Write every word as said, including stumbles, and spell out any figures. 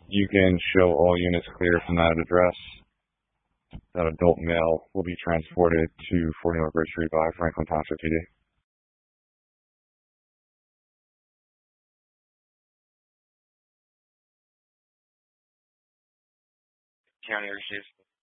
You can show all units clear from that address. That adult male will be transported to forty North Bridge Street by Franklin Township P D. County Chief.